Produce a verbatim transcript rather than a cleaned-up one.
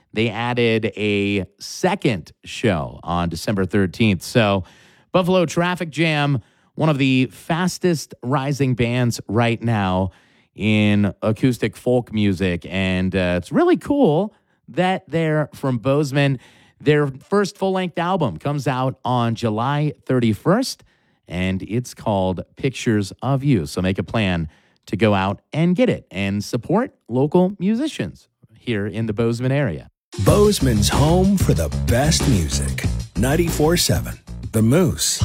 they added a second show on December thirteenth. So Buffalo Traffic Jam, one of the fastest rising bands right now in acoustic folk music. And uh, it's really cool that they're from Bozeman. Their first full-length album comes out on July thirty-first, and it's called Pictures of You. So make a plan to go out and get it and support local musicians here in the Bozeman area. Bozeman's home for the best music. ninety-four point seven The Moose.